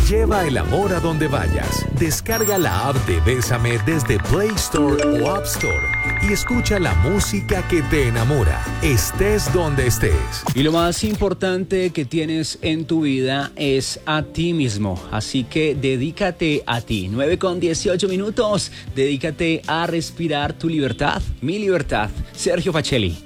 Lleva el amor a donde vayas. Descarga la app de Bésame desde Play Store o App Store y escucha la música que te enamora, estés donde estés. Y lo más importante que tienes en tu vida es a ti mismo. Así que dedícate a ti. 9:18. Dedícate a respirar tu libertad, mi libertad. Sergio Facelli.